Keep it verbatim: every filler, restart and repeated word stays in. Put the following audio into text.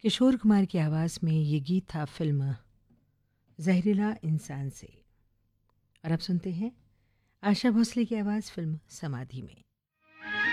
किशोर कुमार की आवाज़ में ये गीत था फिल्म जहरीला इंसान से। और अब सुनते हैं आशा भोसले की आवाज़ फिल्म समाधि में।